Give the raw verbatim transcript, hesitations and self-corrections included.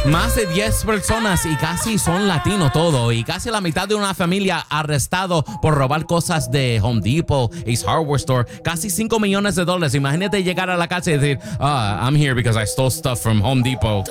Más de diez personas y casi son latinos todo y casi la mitad de una familia arrestado por robar cosas de Home Depot, Ace Hardware Store, casi cinco millones de dólares. Imagínate llegar a la casa y decir, ah, I'm here because I stole stuff from Home Depot.